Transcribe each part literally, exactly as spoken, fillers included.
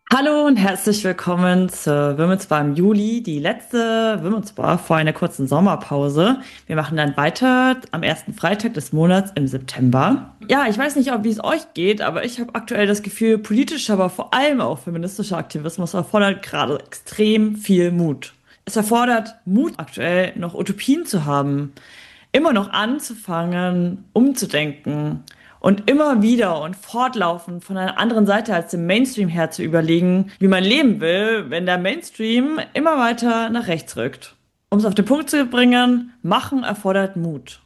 Hallo und herzlich willkommen zur Women's Bar im Juli, die letzte Women's Bar vor einer kurzen Sommerpause. Wir machen dann weiter am ersten Freitag des Monats im September. Ja, ich weiß nicht, ob wie es euch geht, aber ich habe aktuell das Gefühl, politischer, aber vor allem auch feministischer Aktivismus erfordert gerade extrem viel Mut. Es erfordert Mut, aktuell noch Utopien zu haben, immer noch anzufangen, umzudenken und immer wieder und fortlaufend von einer anderen Seite als dem Mainstream her zu überlegen, wie man leben will, wenn der Mainstream immer weiter nach rechts rückt. Um es auf den Punkt zu bringen, Machen erfordert Mut.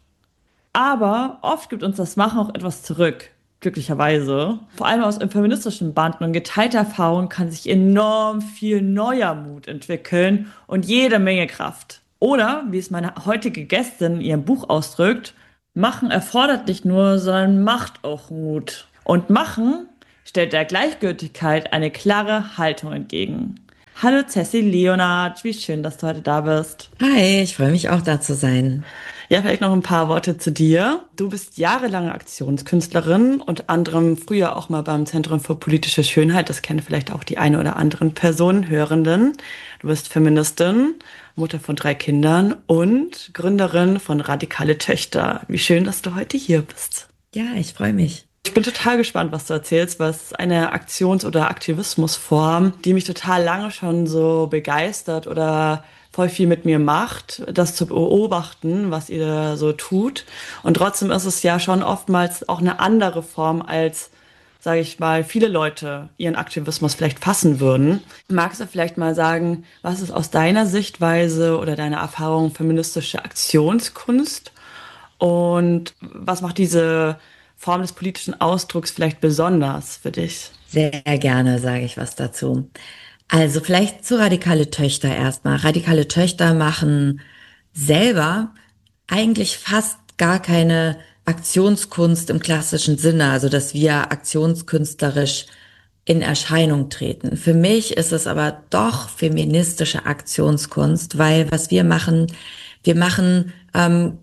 Aber oft gibt uns das Machen auch etwas zurück. Glücklicherweise. Vor allem aus feministischen Banden und geteilter Erfahrung kann sich enorm viel neuer Mut entwickeln und jede Menge Kraft. Oder, wie es meine heutige Gästin in ihrem Buch ausdrückt, Machen erfordert nicht nur, sondern macht auch Mut. Und Machen stellt der Gleichgültigkeit eine klare Haltung entgegen. Hallo Cecily Leonard, wie schön, dass du heute da bist. Hi, ich freue mich auch da zu sein. Ja, vielleicht noch ein paar Worte zu dir. Du bist jahrelange Aktionskünstlerin, unter anderem früher auch mal beim Zentrum für politische Schönheit. Das kennen vielleicht auch die eine oder anderen Personen, Hörenden. Du bist Feministin, Mutter von drei Kindern und Gründerin von Radikale Töchter. Wie schön, dass du heute hier bist. Ja, ich freue mich. Ich bin total gespannt, was du erzählst, weil es ist eine Aktions- oder Aktivismusform, die mich total lange schon so begeistert oder voll viel mit mir macht, das zu beobachten, was ihr da so tut. Und trotzdem ist es ja schon oftmals auch eine andere Form, als, sage ich mal, viele Leute ihren Aktivismus vielleicht fassen würden. Magst du vielleicht mal sagen, was ist aus deiner Sichtweise oder deiner Erfahrung feministische Aktionskunst? Und was macht diese Form des politischen Ausdrucks vielleicht besonders für dich? Sehr gerne sage ich was dazu. Also vielleicht zu Radikale Töchter erstmal. Radikale Töchter machen selber eigentlich fast gar keine Aktionskunst im klassischen Sinne, also dass wir aktionskünstlerisch in Erscheinung treten. Für mich ist es aber doch feministische Aktionskunst, weil was wir machen, wir machen ähm,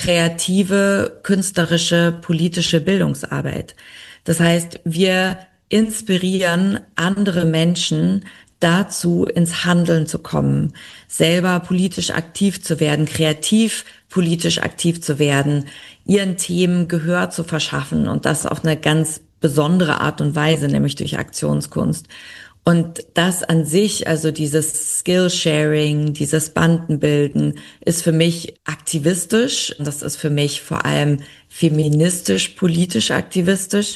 kreative, künstlerische, politische Bildungsarbeit. Das heißt, wir inspirieren andere Menschen dazu, ins Handeln zu kommen, selber politisch aktiv zu werden, kreativ politisch aktiv zu werden, ihren Themen Gehör zu verschaffen und das auf eine ganz besondere Art und Weise, nämlich durch Aktionskunst. Und das an sich, also dieses Skillsharing, dieses Bandenbilden, ist für mich aktivistisch. Das ist für mich vor allem feministisch, politisch aktivistisch.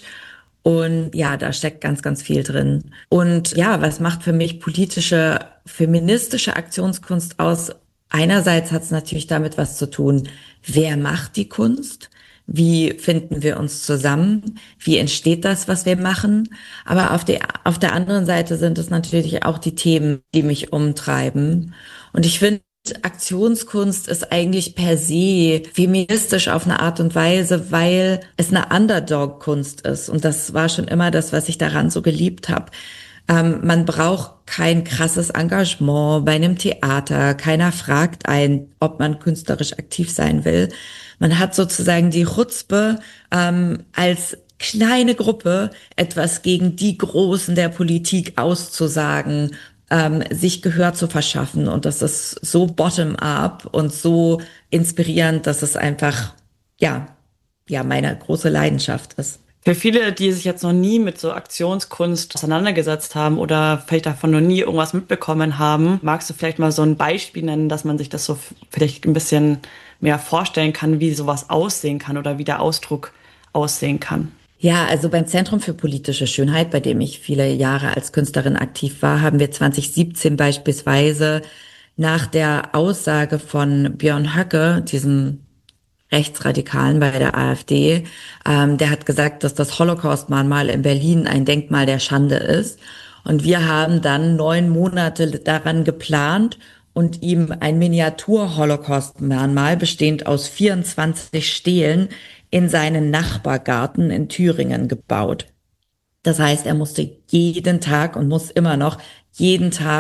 Und ja, da steckt ganz, ganz viel drin. Und ja, was macht für mich politische, feministische Aktionskunst aus? Einerseits hat es natürlich damit was zu tun, wer macht die Kunst? Wie finden wir uns zusammen? Wie entsteht das, was wir machen? Aber auf der, auf der anderen Seite sind es natürlich auch die Themen, die mich umtreiben. Und ich finde, Aktionskunst ist eigentlich per se feministisch auf eine Art und Weise, weil es eine Underdog-Kunst ist. Und das war schon immer das, was ich daran so geliebt habe. Ähm, man braucht kein krasses Engagement bei einem Theater. Keiner fragt einen, ob man künstlerisch aktiv sein will. Man hat sozusagen die Chutzpe, ähm, als kleine Gruppe etwas gegen die Großen der Politik auszusagen, ähm, sich Gehör zu verschaffen. Und das ist so bottom-up und so inspirierend, dass es einfach, ja, ja, meine große Leidenschaft ist. Für viele, die sich jetzt noch nie mit so Aktionskunst auseinandergesetzt haben oder vielleicht davon noch nie irgendwas mitbekommen haben, magst du vielleicht mal so ein Beispiel nennen, dass man sich das so f- vielleicht ein bisschen mehr vorstellen kann, wie sowas aussehen kann oder wie der Ausdruck aussehen kann? Ja, also beim Zentrum für politische Schönheit, bei dem ich viele Jahre als Künstlerin aktiv war, haben wir zwanzig siebzehn beispielsweise nach der Aussage von Björn Höcke, diesem Rechtsradikalen bei der AfD, ähm, der hat gesagt, dass das Holocaust-Mahnmal in Berlin ein Denkmal der Schande ist. Und wir haben dann neun Monate daran geplant und ihm ein Miniatur-Holocaust-Mahnmal bestehend aus vierundzwanzig Stelen in seinen Nachbargarten in Thüringen gebaut. Das heißt, er musste jeden Tag und muss immer noch jeden Tag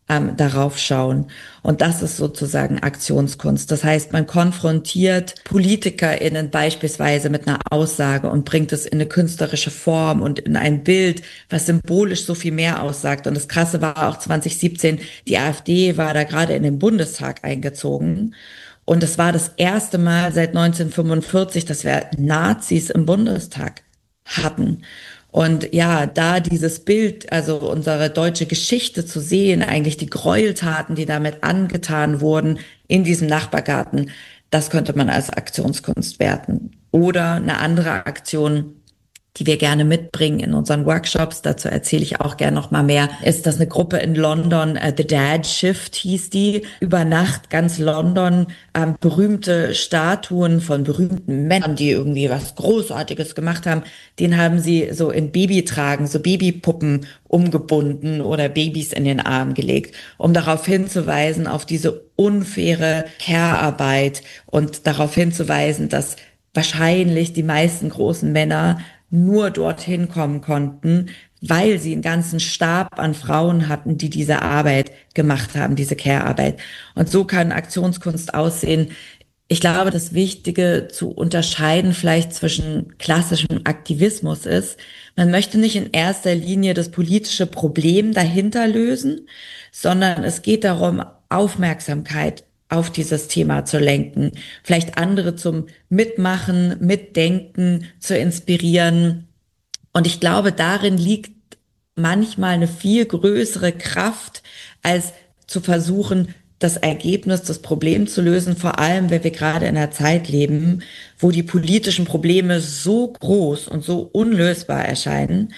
ähm, darauf schauen. Und das ist sozusagen Aktionskunst. Das heißt, man konfrontiert PolitikerInnen beispielsweise mit einer Aussage und bringt es in eine künstlerische Form und in ein Bild, was symbolisch so viel mehr aussagt. Und das Krasse war auch zwanzig siebzehn, die AfD war da gerade in den Bundestag eingezogen. Und es war das erste Mal seit neunzehnhundertfünfundvierzig, dass wir Nazis im Bundestag hatten. Und ja, da dieses Bild, also unsere deutsche Geschichte zu sehen, eigentlich die Gräueltaten, die damit angetan wurden in diesem Nachbargarten, das könnte man als Aktionskunst werten. Oder eine andere Aktion, die wir gerne mitbringen in unseren Workshops, dazu erzähle ich auch gerne noch mal mehr, ist das eine Gruppe in London, uh, The Dad Shift hieß die, über Nacht ganz London ähm, berühmte Statuen von berühmten Männern, die irgendwie was Großartiges gemacht haben, den haben sie so in Babytragen, so Babypuppen umgebunden oder Babys in den Arm gelegt, um darauf hinzuweisen, auf diese unfaire Care-Arbeit und darauf hinzuweisen, dass wahrscheinlich die meisten großen Männer nur dorthin kommen konnten, weil sie einen ganzen Stab an Frauen hatten, die diese Arbeit gemacht haben, diese Care-Arbeit. Und so kann Aktionskunst aussehen. Ich glaube, das Wichtige zu unterscheiden vielleicht zwischen klassischem Aktivismus ist, man möchte nicht in erster Linie das politische Problem dahinter lösen, sondern es geht darum, Aufmerksamkeit auf dieses Thema zu lenken, vielleicht andere zum Mitmachen, Mitdenken zu inspirieren. Und ich glaube, darin liegt manchmal eine viel größere Kraft, als zu versuchen, das Ergebnis, das Problem zu lösen, vor allem, wenn wir gerade in einer Zeit leben, wo die politischen Probleme so groß und so unlösbar erscheinen.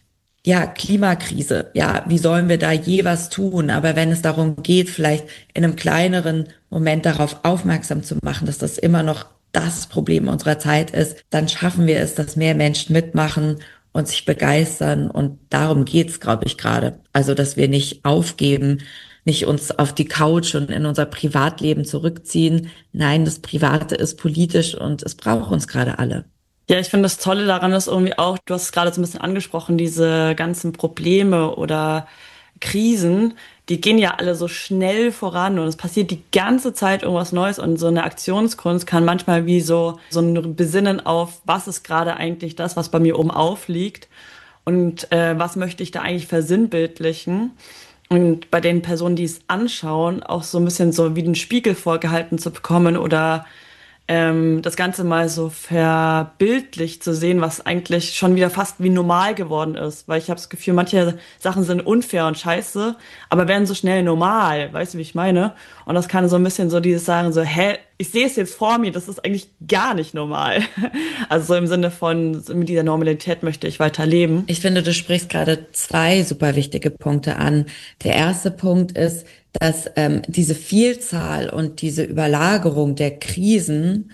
Ja, Klimakrise, ja, wie sollen wir da je was tun? Aber wenn es darum geht, vielleicht in einem kleineren Moment darauf aufmerksam zu machen, dass das immer noch das Problem unserer Zeit ist, dann schaffen wir es, dass mehr Menschen mitmachen und sich begeistern. Und darum geht's, glaube ich, gerade. Also, dass wir nicht aufgeben, nicht uns auf die Couch und in unser Privatleben zurückziehen. Nein, das Private ist politisch und es braucht uns gerade alle. Ja, ich finde das Tolle daran ist irgendwie auch, du hast es gerade so ein bisschen angesprochen, diese ganzen Probleme oder Krisen, die gehen ja alle so schnell voran und es passiert die ganze Zeit irgendwas Neues und so eine Aktionskunst kann manchmal wie so, so ein Besinnen auf, was ist gerade eigentlich das, was bei mir oben aufliegt und äh, was möchte ich da eigentlich versinnbildlichen. Und bei den Personen, die es anschauen, auch so ein bisschen so wie den Spiegel vorgehalten zu bekommen oder ähm, das Ganze mal so verbildlich zu sehen, was eigentlich schon wieder fast wie normal geworden ist. Weil ich habe das Gefühl, manche Sachen sind unfair und scheiße, aber werden so schnell normal. Weißt du, wie ich meine? Und das kann so ein bisschen so dieses sagen, so, hä, ich sehe es jetzt vor mir, das ist eigentlich gar nicht normal. Also so im Sinne von, mit dieser Normalität möchte ich weiterleben. Ich finde, du sprichst gerade zwei super wichtige Punkte an. Der erste Punkt ist, dass ähm, diese Vielzahl und diese Überlagerung der Krisen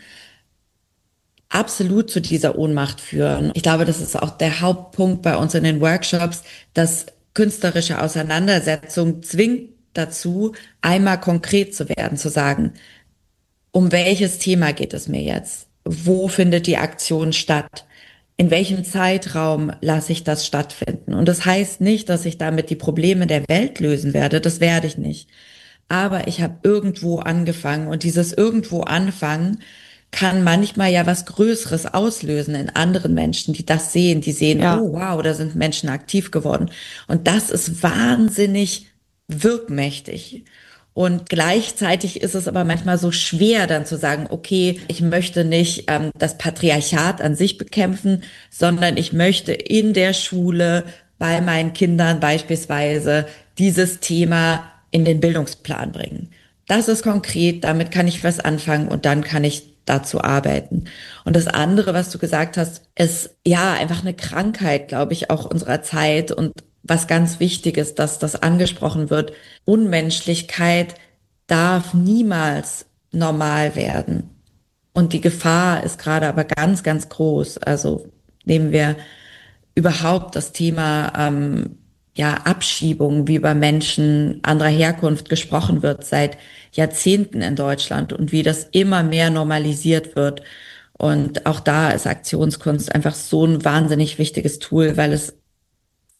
absolut zu dieser Ohnmacht führen. Ich glaube, das ist auch der Hauptpunkt bei uns in den Workshops, dass künstlerische Auseinandersetzung zwingt dazu, einmal konkret zu werden, zu sagen, um welches Thema geht es mir jetzt? Wo findet die Aktion statt? In welchem Zeitraum lasse ich das stattfinden? Und das heißt nicht, dass ich damit die Probleme der Welt lösen werde. Das werde ich nicht. Aber ich habe irgendwo angefangen und dieses irgendwo anfangen kann manchmal ja was Größeres auslösen in anderen Menschen, die das sehen, die sehen, Ja. oh wow, da sind Menschen aktiv geworden. Und das ist wahnsinnig wirkmächtig. Und gleichzeitig ist es aber manchmal so schwer, dann zu sagen, okay, ich möchte nicht ähm, das Patriarchat an sich bekämpfen, sondern ich möchte in der Schule bei meinen Kindern beispielsweise dieses Thema in den Bildungsplan bringen. Das ist konkret, damit kann ich was anfangen und dann kann ich dazu arbeiten. Und das andere, was du gesagt hast, ist ja einfach eine Krankheit, glaube ich, auch unserer Zeit und was ganz wichtig ist, dass das angesprochen wird. Unmenschlichkeit darf niemals normal werden. Und die Gefahr ist gerade aber ganz, ganz groß. Also nehmen wir überhaupt das Thema ähm, ja Abschiebung, wie über Menschen anderer Herkunft gesprochen wird seit Jahrzehnten in Deutschland und wie das immer mehr normalisiert wird. Und auch da ist Aktionskunst einfach so ein wahnsinnig wichtiges Tool, weil es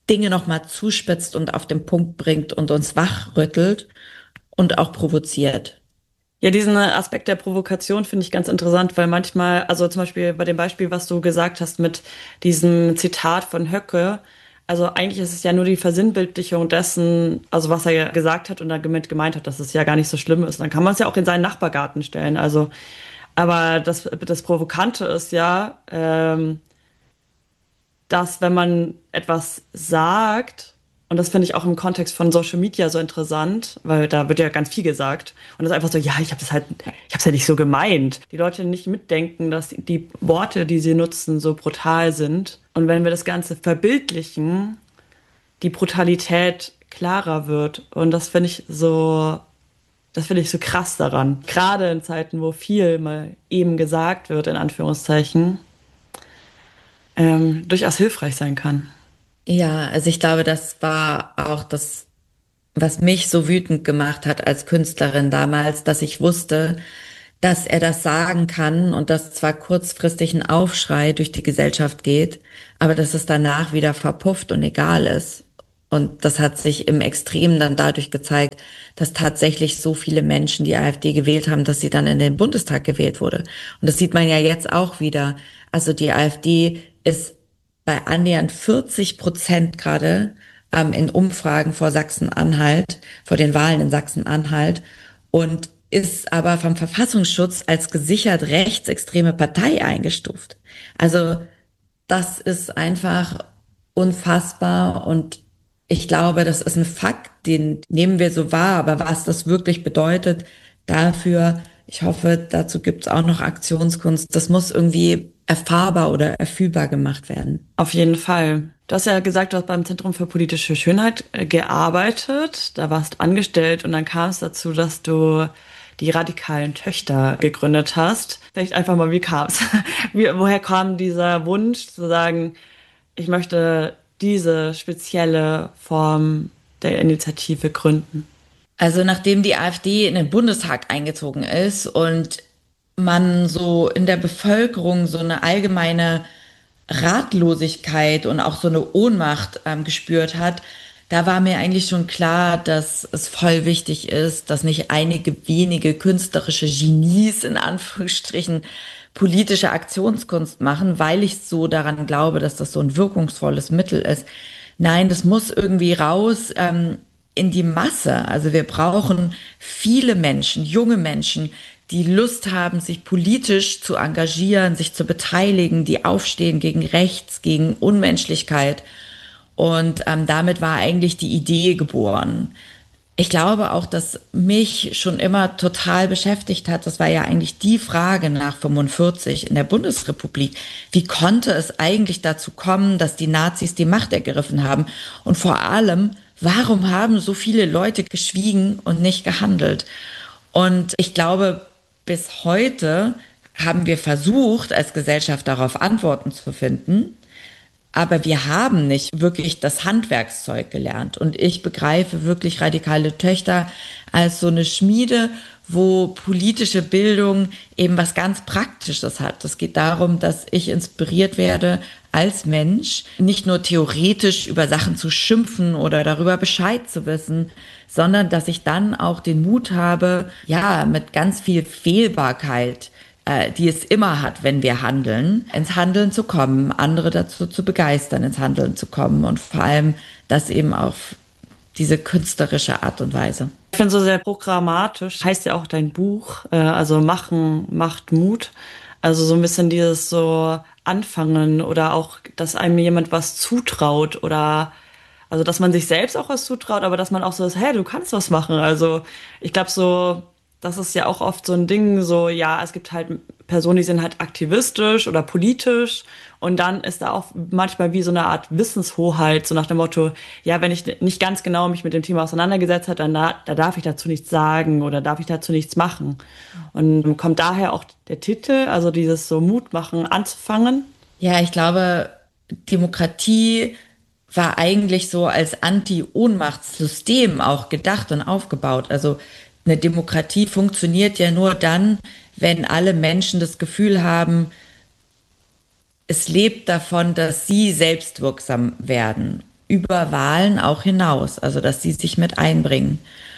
Dinge nochmal zuspitzt und auf den Punkt bringt und uns wachrüttelt und auch provoziert. Ja, diesen Aspekt der Provokation finde ich ganz interessant, weil manchmal, also zum Beispiel bei dem Beispiel, was du gesagt hast mit diesem Zitat von Höcke, also eigentlich ist es ja nur die Versinnbildlichung dessen, also was er ja gesagt hat und damit gemeint hat, dass es ja gar nicht so schlimm ist. Dann kann man es ja auch in seinen Nachbargarten stellen. Also, aber das, das Provokante ist ja, ähm, dass wenn man etwas sagt, und das finde ich auch im Kontext von Social Media so interessant, weil da wird ja ganz viel gesagt und das ist einfach so, ja, ich habe das halt, ich habe es ja nicht so gemeint. Die Leute nicht mitdenken, dass die Worte, die sie nutzen, so brutal sind. Und wenn wir das Ganze verbildlichen, die Brutalität klarer wird. Und das finde ich so, das finde ich so krass daran. Gerade in Zeiten, wo viel mal eben gesagt wird, in Anführungszeichen, ähm, durchaus hilfreich sein kann. Ja, also ich glaube, das war auch das, was mich so wütend gemacht hat als Künstlerin damals, dass ich wusste, dass er das sagen kann und dass zwar kurzfristig ein Aufschrei durch die Gesellschaft geht, aber dass es danach wieder verpufft und egal ist. Und das hat sich im Extremen dann dadurch gezeigt, dass tatsächlich so viele Menschen die AfD gewählt haben, dass sie dann in den Bundestag gewählt wurde. Und das sieht man ja jetzt auch wieder. Also die AfD ist bei annähernd vierzig Prozent gerade ähm, in Umfragen vor Sachsen-Anhalt, vor den Wahlen in Sachsen-Anhalt und ist aber vom Verfassungsschutz als gesichert rechtsextreme Partei eingestuft. Also das ist einfach unfassbar und ich glaube, das ist ein Fakt, den nehmen wir so wahr, aber was das wirklich bedeutet dafür, ich hoffe, dazu gibt es auch noch Aktionskunst, das muss irgendwie erfahrbar oder erfühlbar gemacht werden. Auf jeden Fall. Du hast ja gesagt, du hast beim Zentrum für politische Schönheit äh, gearbeitet, da warst angestellt und dann kam es dazu, dass du die radikalen Töchter gegründet hast. Vielleicht einfach mal, wie kam es? Wie, woher kam dieser Wunsch zu sagen, ich möchte diese spezielle Form der Initiative gründen? Also nachdem die AfD in den Bundestag eingezogen ist und man so in der Bevölkerung so eine allgemeine Ratlosigkeit und auch so eine Ohnmacht ähm, gespürt hat, da war mir eigentlich schon klar, dass es voll wichtig ist, dass nicht einige wenige künstlerische Genies in Anführungsstrichen politische Aktionskunst machen, weil ich so daran glaube, dass das so ein wirkungsvolles Mittel ist. Nein, das muss irgendwie raus ähm, in die Masse. Also wir brauchen viele Menschen, junge Menschen, die Lust haben, sich politisch zu engagieren, sich zu beteiligen, die aufstehen gegen Rechts, gegen Unmenschlichkeit. Und ähm, damit war eigentlich die Idee geboren. Ich glaube auch, dass mich schon immer total beschäftigt hat, das war ja eigentlich die Frage nach fünfundvierzig in der Bundesrepublik. Wie konnte es eigentlich dazu kommen, dass die Nazis die Macht ergriffen haben? Und vor allem, warum haben so viele Leute geschwiegen und nicht gehandelt? Und ich glaube, bis heute haben wir versucht, als Gesellschaft darauf Antworten zu finden. Aber wir haben nicht wirklich das Handwerkszeug gelernt. Und ich begreife wirklich radikale Töchter als so eine Schmiede, wo politische Bildung eben was ganz Praktisches hat. Es geht darum, dass ich inspiriert werde als Mensch, nicht nur theoretisch über Sachen zu schimpfen oder darüber Bescheid zu wissen, sondern dass ich dann auch den Mut habe, ja, mit ganz viel Fehlbarkeit, die es immer hat, wenn wir handeln, ins Handeln zu kommen, andere dazu zu begeistern, ins Handeln zu kommen und vor allem das eben auf diese künstlerische Art und Weise. Ich finde so sehr programmatisch, heißt ja auch dein Buch, äh, also Machen macht Mut. Also so ein bisschen dieses so Anfangen oder auch, dass einem jemand was zutraut oder also dass man sich selbst auch was zutraut, aber dass man auch so ist, hey, du kannst was machen. Also ich glaube so, das ist ja auch oft so ein Ding, so, ja, es gibt halt Personen, die sind halt aktivistisch oder politisch und dann ist da auch manchmal wie so eine Art Wissenshoheit, so nach dem Motto, ja, wenn ich nicht ganz genau mich mit dem Thema auseinandergesetzt habe, dann da, da darf ich dazu nichts sagen oder darf ich dazu nichts machen. Und kommt daher auch der Titel, also dieses so Mut machen, anzufangen. Ja, ich glaube, Demokratie war eigentlich so als Anti-Ohnmachtssystem auch gedacht und aufgebaut. Also eine Demokratie funktioniert ja nur dann, wenn alle Menschen das Gefühl haben, es lebt davon, dass sie selbstwirksam werden. über Wahlen auch hinaus, also dass sie sich mit einbringen.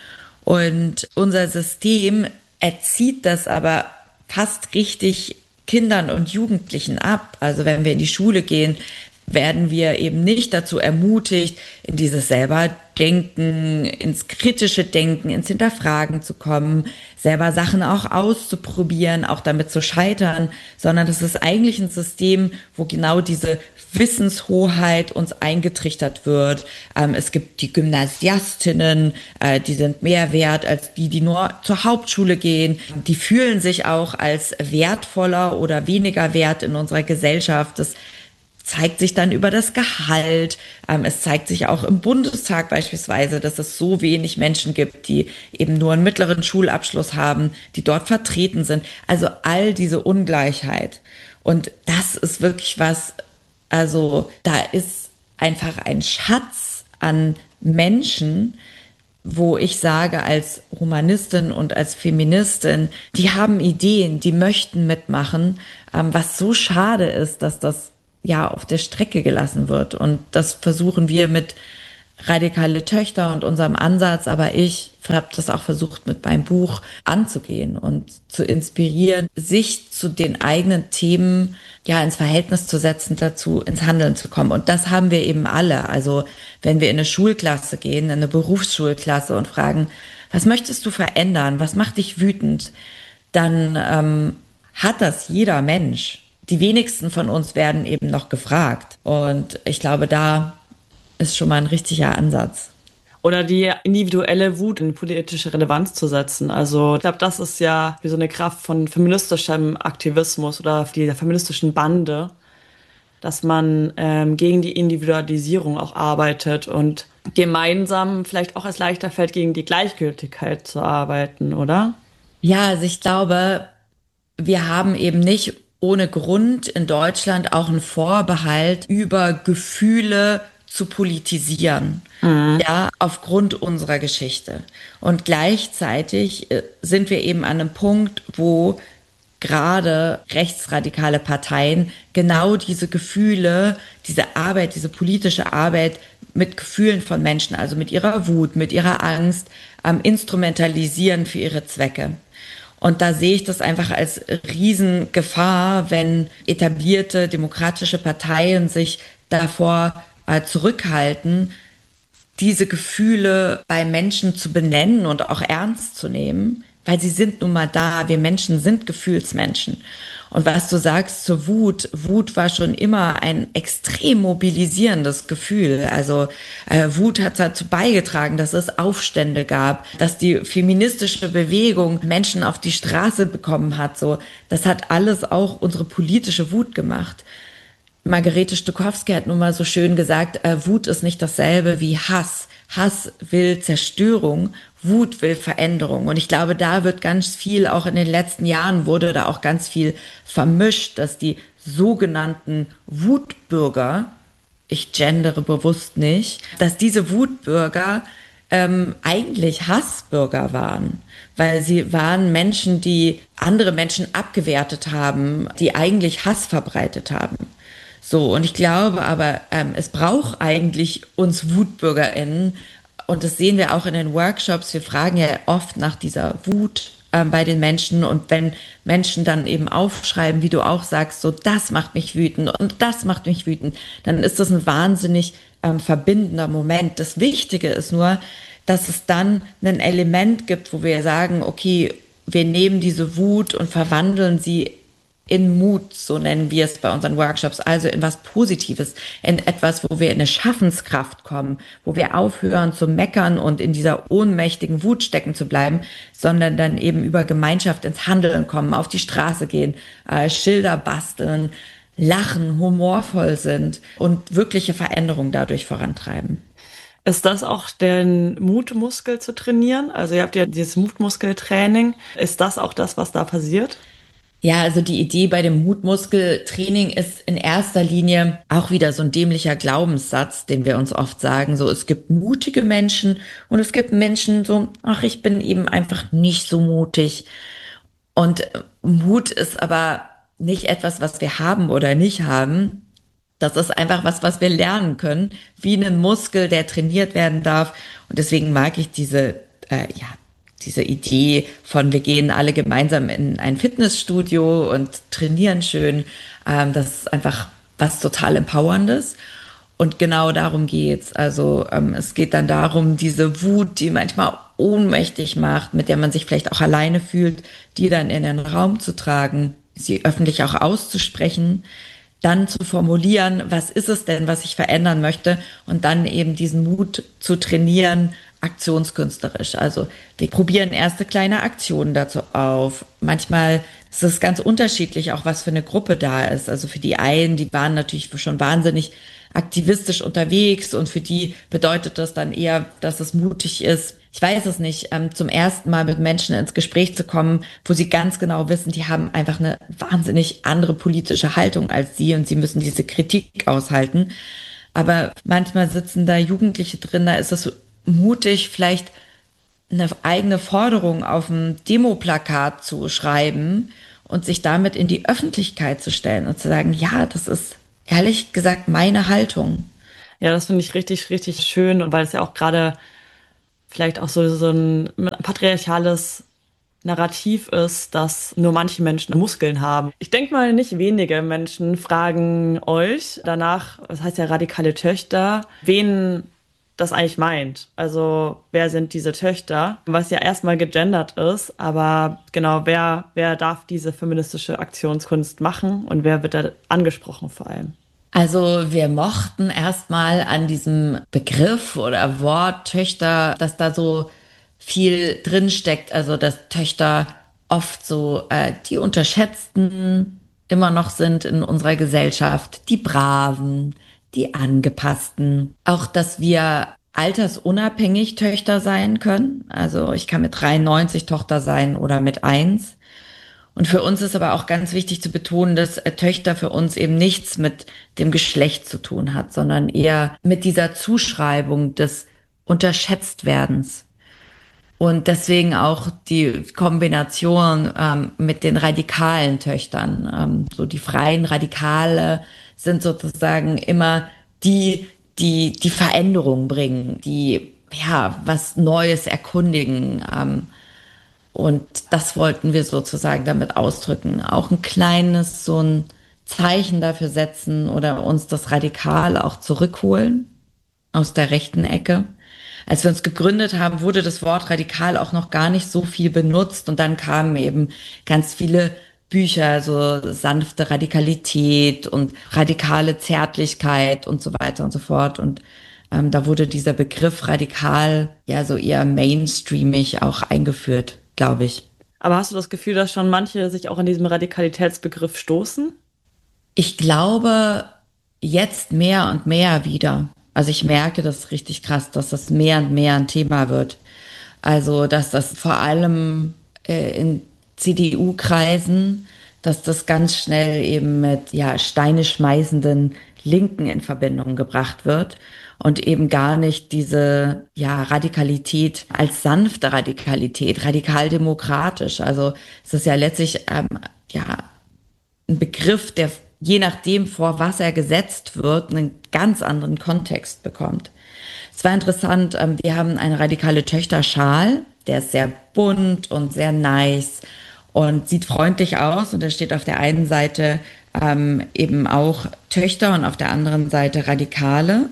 Und unser System erzieht das aber fast richtig Kindern und Jugendlichen ab. Also wenn wir in die Schule gehen, werden wir eben nicht dazu ermutigt, in dieses selber Denken, ins kritische Denken, ins Hinterfragen zu kommen, selber Sachen auch auszuprobieren, auch damit zu scheitern, sondern das ist eigentlich ein System, wo genau diese Wissenshoheit uns eingetrichtert wird. Ähm, es gibt die Gymnasiastinnen, äh, die sind mehr wert als die, die nur zur Hauptschule gehen. Die fühlen sich auch als wertvoller oder weniger wert in unserer Gesellschaft. Das zeigt sich dann über das Gehalt. Ähm, es zeigt sich auch im Bundestag beispielsweise, dass es so wenig Menschen gibt, die eben nur einen mittleren Schulabschluss haben, die dort vertreten sind. Also all diese Ungleichheit. Und das ist wirklich was, also da ist einfach ein Schatz an Menschen, wo ich sage, als Humanistin und als Feministin, die haben Ideen, die möchten mitmachen, ähm, was so schade ist, dass das ja auf der Strecke gelassen wird. Und das versuchen wir mit Radikale Töchter und unserem Ansatz, aber ich habe das auch versucht mit meinem Buch anzugehen und zu inspirieren, sich zu den eigenen Themen ja ins Verhältnis zu setzen, dazu ins Handeln zu kommen. Und das haben wir eben alle. Also wenn wir in eine Schulklasse gehen, in eine Berufsschulklasse und fragen, was möchtest du verändern? Was macht dich wütend? Dann ähm, hat das jeder Mensch. Die wenigsten von uns werden eben noch gefragt. Und ich glaube, da ist schon mal ein richtiger Ansatz. Oder die individuelle Wut in politische Relevanz zu setzen. Also ich glaube, das ist ja wie so eine Kraft von feministischem Aktivismus oder dieser feministischen Bande, dass man ähm, gegen die Individualisierung auch arbeitet und gemeinsam vielleicht auch es leichter fällt, gegen die Gleichgültigkeit zu arbeiten, oder? Ja, also ich glaube, wir haben eben nicht ohne Grund in Deutschland auch einen Vorbehalt über Gefühle zu politisieren, mhm. ja, aufgrund unserer Geschichte. Und gleichzeitig sind wir eben an einem Punkt, wo gerade rechtsradikale Parteien genau diese Gefühle, diese Arbeit, diese politische Arbeit mit Gefühlen von Menschen, also mit ihrer Wut, mit ihrer Angst, ähm, instrumentalisieren für ihre Zwecke. Und da sehe ich das einfach als Riesengefahr, wenn etablierte demokratische Parteien sich davor äh, zurückhalten, diese Gefühle bei Menschen zu benennen und auch ernst zu nehmen, weil sie sind nun mal da. Wir Menschen sind Gefühlsmenschen. Und was du sagst zur Wut, Wut war schon immer ein extrem mobilisierendes Gefühl. Also äh, Wut hat dazu beigetragen, dass es Aufstände gab, dass die feministische Bewegung Menschen auf die Straße bekommen hat. So, das hat alles auch unsere politische Wut gemacht. Margarete Stokowski hat nun mal so schön gesagt, äh, Wut ist nicht dasselbe wie Hass. Hass will Zerstörung, Wut will Veränderung. Und ich glaube, da wird ganz viel, auch in den letzten Jahren wurde da auch ganz viel vermischt, dass die sogenannten Wutbürger, ich gendere bewusst nicht, dass diese Wutbürger ähm, eigentlich Hassbürger waren. Weil sie waren Menschen, die andere Menschen abgewertet haben, die eigentlich Hass verbreitet haben. So, und ich glaube aber, ähm, es braucht eigentlich uns WutbürgerInnen, und das sehen wir auch in den Workshops. Wir fragen ja oft nach dieser Wut ähm, bei den Menschen, und wenn Menschen dann eben aufschreiben, wie du auch sagst, so das macht mich wütend und das macht mich wütend, dann ist das ein wahnsinnig ähm, verbindender Moment. Das Wichtige ist nur, dass es dann ein Element gibt, wo wir sagen, okay, wir nehmen diese Wut und verwandeln sie in Mut, so nennen wir es bei unseren Workshops, also in was Positives, in etwas, wo wir in eine Schaffenskraft kommen, wo wir aufhören zu meckern und in dieser ohnmächtigen Wut stecken zu bleiben, sondern dann eben über Gemeinschaft ins Handeln kommen, auf die Straße gehen, äh, Schilder basteln, lachen, humorvoll sind und wirkliche Veränderungen dadurch vorantreiben. Ist das auch den Mutmuskel zu trainieren? Also ihr habt ja dieses Mutmuskeltraining. Ist das auch das, was da passiert? Ja, also die Idee bei dem Mutmuskeltraining ist in erster Linie auch wieder so ein dämlicher Glaubenssatz, den wir uns oft sagen. So, es gibt mutige Menschen und es gibt Menschen so, ach, ich bin eben einfach nicht so mutig. Und Mut ist aber nicht etwas, was wir haben oder nicht haben. Das ist einfach was, was wir lernen können, wie ein Muskel, der trainiert werden darf. Und deswegen mag ich diese, äh, ja, diese Idee von, wir gehen alle gemeinsam in ein Fitnessstudio und trainieren schön. Ähm, das ist einfach was total Empowerndes. Und genau darum geht's. Also ähm, es geht dann darum, diese Wut, die manchmal ohnmächtig macht, mit der man sich vielleicht auch alleine fühlt, die dann in den Raum zu tragen, sie öffentlich auch auszusprechen, dann zu formulieren, was ist es denn, was ich verändern möchte und dann eben diesen Mut zu trainieren, aktionskünstlerisch. Also wir probieren erste kleine Aktionen dazu auf. Manchmal ist es ganz unterschiedlich, auch was für eine Gruppe da ist. Also für die einen, die waren natürlich schon wahnsinnig aktivistisch unterwegs und für die bedeutet das dann eher, dass es mutig ist, ich weiß es nicht, ähm, zum ersten Mal mit Menschen ins Gespräch zu kommen, wo sie ganz genau wissen, die haben einfach eine wahnsinnig andere politische Haltung als sie und sie müssen diese Kritik aushalten. Aber manchmal sitzen da Jugendliche drin, da ist es so mutig, vielleicht eine eigene Forderung auf ein Demoplakat zu schreiben und sich damit in die Öffentlichkeit zu stellen und zu sagen, ja, das ist ehrlich gesagt meine Haltung. Ja, das finde ich richtig, richtig schön und weil es ja auch gerade vielleicht auch so, so ein patriarchales Narrativ ist, dass nur manche Menschen Muskeln haben. Ich denke mal, nicht wenige Menschen fragen euch danach, das heißt ja radikale Töchter, wen das eigentlich meint. Also wer sind diese Töchter? Was ja erstmal gegendert ist, aber genau, wer, wer darf diese feministische Aktionskunst machen und wer wird da angesprochen vor allem? Also wir mochten erstmal an diesem Begriff oder Wort Töchter, dass da so viel drin steckt. Also dass Töchter oft so äh, die Unterschätzten immer noch sind in unserer Gesellschaft, die Braven, die Angepassten. Auch, dass wir altersunabhängig Töchter sein können. Also ich kann mit dreiundneunzig Tochter sein oder mit eins. Und für uns ist aber auch ganz wichtig zu betonen, dass äh, Töchter für uns eben nichts mit dem Geschlecht zu tun hat, sondern eher mit dieser Zuschreibung des Unterschätztwerdens. Und deswegen auch die Kombination ähm, mit den radikalen Töchtern. Ähm, so die freien Radikale sind sozusagen immer die, die die Veränderung bringen, die ja was Neues erkundigen. Ähm, und das wollten wir sozusagen damit ausdrücken. Auch ein kleines, so ein Zeichen dafür setzen oder uns das Radikal auch zurückholen aus der rechten Ecke. Als wir uns gegründet haben, wurde das Wort radikal auch noch gar nicht so viel benutzt und dann kamen eben ganz viele Bücher, so sanfte Radikalität und radikale Zärtlichkeit und so weiter und so fort. Und ähm, da wurde dieser Begriff radikal ja so eher mainstreamig auch eingeführt, glaube ich. Aber hast du das Gefühl, dass schon manche sich auch an diesem Radikalitätsbegriff stoßen? Ich glaube, jetzt mehr und mehr wieder. Also ich merke das richtig krass, dass das mehr und mehr ein Thema wird. Also, dass das vor allem äh, in C D U-Kreisen, dass das ganz schnell eben mit ja Steine schmeißenden Linken in Verbindung gebracht wird und eben gar nicht diese ja Radikalität als sanfte Radikalität, radikal demokratisch. Also es ist ja letztlich ähm, ja ein Begriff, der je nachdem, vor was er gesetzt wird, einen ganz anderen Kontext bekommt. Es war interessant, wir haben eine radikale Töchter-Schal, der ist sehr bunt und sehr nice und sieht freundlich aus und da steht auf der einen Seite ähm, eben auch Töchter und auf der anderen Seite Radikale.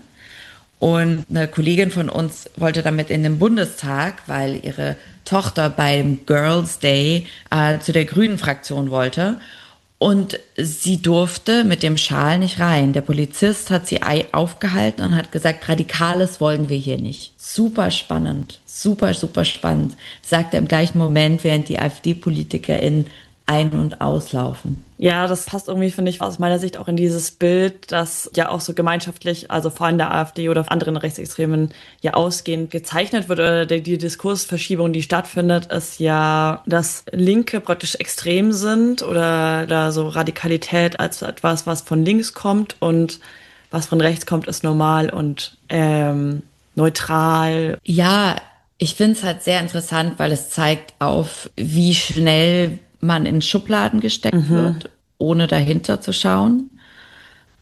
Und eine Kollegin von uns wollte damit in den Bundestag, weil ihre Tochter beim Girls Day äh, zu der Grünen-Fraktion wollte. Und sie durfte mit dem Schal nicht rein. Der Polizist hat sie aufgehalten und hat gesagt, Radikales wollen wir hier nicht. Super spannend, super, super spannend. Sagt er im gleichen Moment, während die AfD-PolitikerInnen ein- und auslaufen. Ja, das passt irgendwie, finde ich, aus meiner Sicht auch in dieses Bild, das ja auch so gemeinschaftlich, also vor allem der AfD oder anderen Rechtsextremen ja ausgehend gezeichnet wird, oder die, die Diskursverschiebung, die stattfindet, ist ja, dass Linke praktisch extrem sind oder da so Radikalität als etwas, was von links kommt und was von rechts kommt, ist normal und ähm, neutral. Ja, ich finde es halt sehr interessant, weil es zeigt auf, wie schnell man in Schubladen gesteckt mhm. wird, ohne dahinter zu schauen.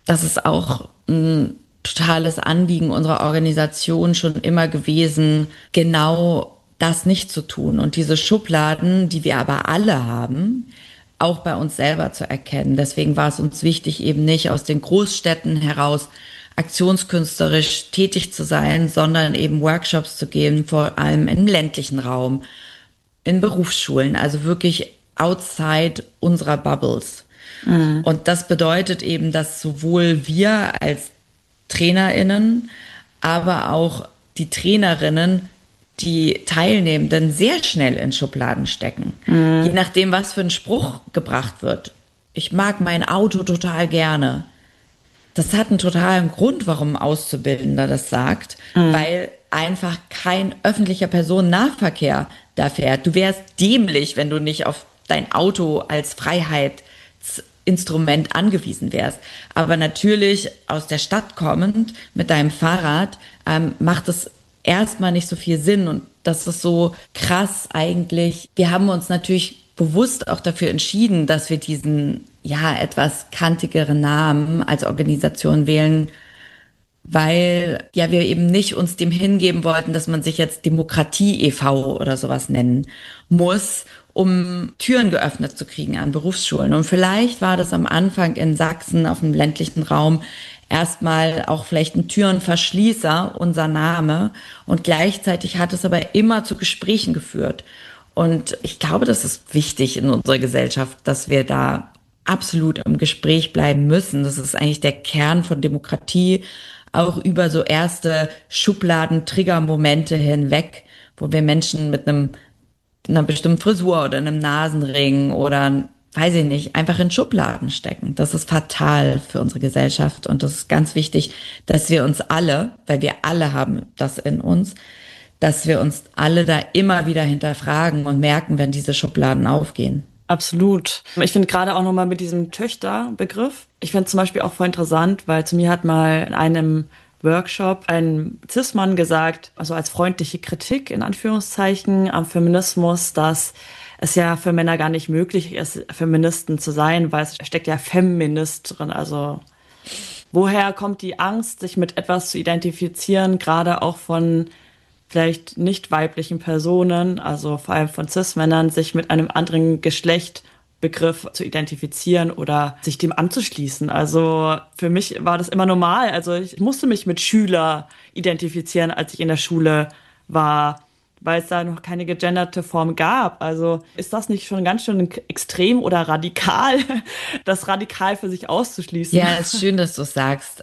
Das ist auch ein totales Anliegen unserer Organisation schon immer gewesen, genau das nicht zu tun und diese Schubladen, die wir aber alle haben, auch bei uns selber zu erkennen. Deswegen war es uns wichtig, eben nicht aus den Großstädten heraus aktionskünstlerisch tätig zu sein, sondern eben Workshops zu geben, vor allem im ländlichen Raum, in Berufsschulen, also wirklich outside unserer Bubbles. Mhm. Und das bedeutet eben, dass sowohl wir als TrainerInnen, aber auch die Trainerinnen die Teilnehmenden sehr schnell in Schubladen stecken. Mhm. Je nachdem, was für ein Spruch gebracht wird. Ich mag mein Auto total gerne. Das hat einen totalen Grund, warum ein Auszubildender das sagt, mhm. weil einfach kein öffentlicher Personennahverkehr da fährt. Du wärst dämlich, wenn du nicht auf dein Auto als Freiheitsinstrument angewiesen wärst. Aber natürlich aus der Stadt kommend mit deinem Fahrrad ähm, macht es erstmal nicht so viel Sinn. Und das ist so krass eigentlich. Wir haben uns natürlich bewusst auch dafür entschieden, dass wir diesen ja etwas kantigeren Namen als Organisation wählen, weil ja wir eben nicht uns dem hingeben wollten, dass man sich jetzt Demokratie e V oder sowas nennen muss, um Türen geöffnet zu kriegen an Berufsschulen. Und vielleicht war das am Anfang in Sachsen auf dem ländlichen Raum erstmal auch vielleicht ein Türenverschließer, unser Name. Und gleichzeitig hat es aber immer zu Gesprächen geführt. Und ich glaube, das ist wichtig in unserer Gesellschaft, dass wir da absolut im Gespräch bleiben müssen. Das ist eigentlich der Kern von Demokratie, auch über so erste Schubladen-Trigger-Momente hinweg, wo wir Menschen mit einem, einer bestimmten Frisur oder einem Nasenring oder, weiß ich nicht, einfach in Schubladen stecken. Das ist fatal für unsere Gesellschaft und das ist ganz wichtig, dass wir uns alle, weil wir alle haben das in uns, dass wir uns alle da immer wieder hinterfragen und merken, wenn diese Schubladen aufgehen. Absolut. Ich finde gerade auch nochmal mit diesem Töchter-Begriff, ich finde zum Beispiel auch voll interessant, weil zu mir hat mal in einem Workshop ein Cis-Mann gesagt, also als freundliche Kritik in Anführungszeichen am Feminismus, dass es ja für Männer gar nicht möglich ist, Feministen zu sein, weil es steckt ja Feminist drin. Also woher kommt die Angst, sich mit etwas zu identifizieren, gerade auch von vielleicht nicht weiblichen Personen, also vor allem von Cis-Männern, sich mit einem anderen Geschlechtbegriff zu identifizieren oder sich dem anzuschließen. Also für mich war das immer normal. Also ich musste mich mit Schüler identifizieren, als ich in der Schule war, weil es da noch keine gegenderte Form gab. Also ist das nicht schon ganz schön extrem oder radikal, das radikal für sich auszuschließen? Ja, ist schön, dass du es sagst.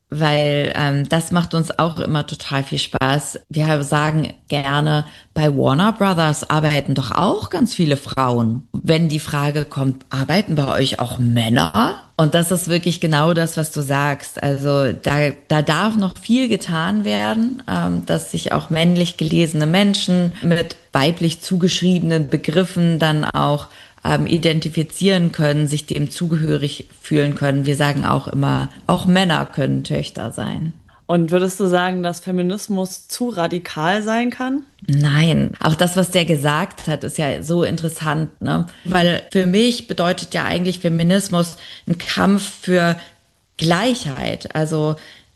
Weil ähm, das macht uns auch immer total viel Spaß. Wir sagen gerne, bei Warner Brothers arbeiten doch auch ganz viele Frauen. Wenn die Frage kommt, arbeiten bei euch auch Männer? Und das ist wirklich genau das, was du sagst. Also da, da darf noch viel getan werden, ähm, dass sich auch männlich gelesene Menschen mit weiblich zugeschriebenen Begriffen dann auch Ähm, identifizieren können, sich dem zugehörig fühlen können. Wir sagen auch immer, auch Männer können Töchter sein. Und würdest du sagen, dass Feminismus zu radikal sein kann? Nein, auch das, was der gesagt hat, ist ja so interessant, ne? Weil für mich bedeutet ja eigentlich Feminismus ein Kampf für Gleichheit. Also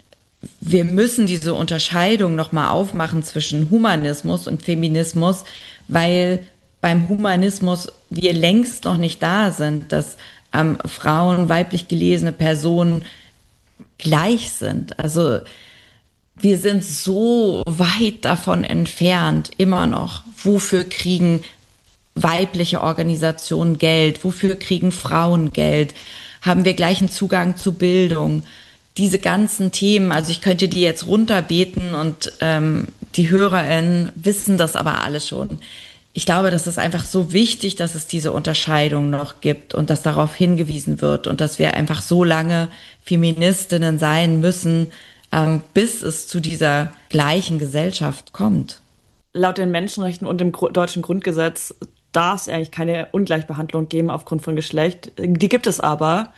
wir müssen diese Unterscheidung nochmal aufmachen zwischen Humanismus und Feminismus, weil beim Humanismus wir längst noch nicht da sind, dass ähm, Frauen, weiblich gelesene Personen gleich sind. Also wir sind so weit davon entfernt, immer noch. Wofür kriegen weibliche Organisationen Geld? Wofür kriegen Frauen Geld? Haben wir gleichen Zugang zu Bildung? Diese ganzen Themen, also ich könnte die jetzt runterbeten und ähm, die HörerInnen wissen das aber alle schon. Ich glaube, das ist einfach so wichtig, dass es diese Unterscheidung noch gibt und dass darauf hingewiesen wird und dass wir einfach so lange Feministinnen sein müssen, ähm, bis es zu dieser gleichen Gesellschaft kommt. Laut den Menschenrechten und dem deutschen Grundgesetz darf es eigentlich keine Ungleichbehandlung geben aufgrund von Geschlecht. Die gibt es aber.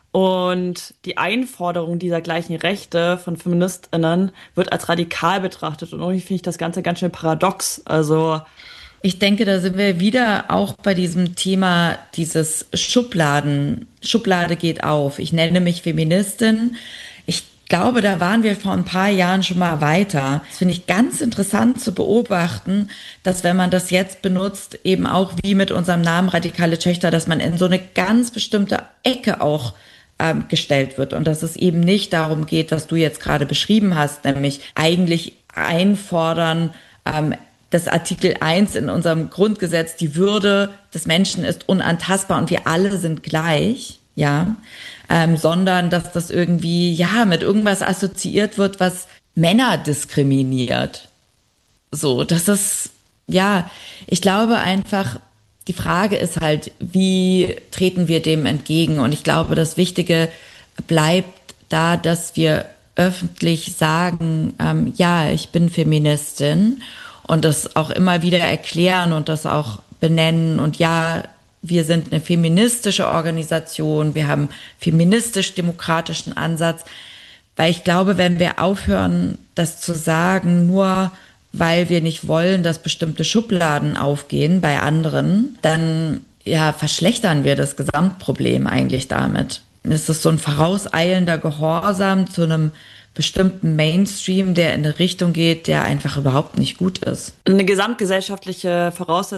Und die Einforderung dieser gleichen Rechte von FeministInnen wird als radikal betrachtet. Und irgendwie finde ich das Ganze ganz schön paradox. Also Ich denke, da sind wir wieder auch bei diesem Thema dieses Schubladen. Schublade geht auf. Ich nenne mich Feministin. Ich glaube, da waren wir vor ein paar Jahren schon mal weiter. Das finde ich ganz interessant zu beobachten, dass wenn man das jetzt benutzt, eben auch wie mit unserem Namen Radikale Töchter, dass man in so eine ganz bestimmte Ecke auch ähm, gestellt wird und dass es eben nicht darum geht, was du jetzt gerade beschrieben hast, nämlich eigentlich einfordern, ähm, das Artikel eins in unserem Grundgesetz, die Würde des Menschen ist unantastbar und wir alle sind gleich, ja, ähm, sondern dass das irgendwie, ja, mit irgendwas assoziiert wird, was Männer diskriminiert. So, das ist, ja, ich glaube einfach, die Frage ist halt, wie treten wir dem entgegen? Und ich glaube, das Wichtige bleibt da, dass wir öffentlich sagen, ähm, ja, ich bin Feministin und das auch immer wieder erklären und das auch benennen und ja, wir sind eine feministische Organisation, wir haben feministisch-demokratischen Ansatz, weil ich glaube, wenn wir aufhören, das zu sagen, nur weil wir nicht wollen, dass bestimmte Schubladen aufgehen bei anderen, dann ja, verschlechtern wir das Gesamtproblem eigentlich damit. Es ist so ein vorauseilender Gehorsam zu einem bestimmten Mainstream, der in eine Richtung geht, der einfach überhaupt nicht gut ist. Eine gesamtgesellschaftliche Voraussetzung